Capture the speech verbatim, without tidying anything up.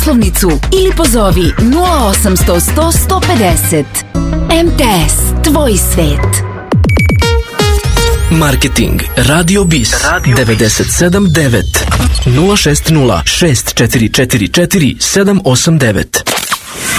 naslovnicu ili pozovi nula osamsto sto sto pedeset. M T S, tvoj svet. Marketing Radio Bis devedeset sedam devet nula šest nula šest četiri četiri četiri sedam osam devet.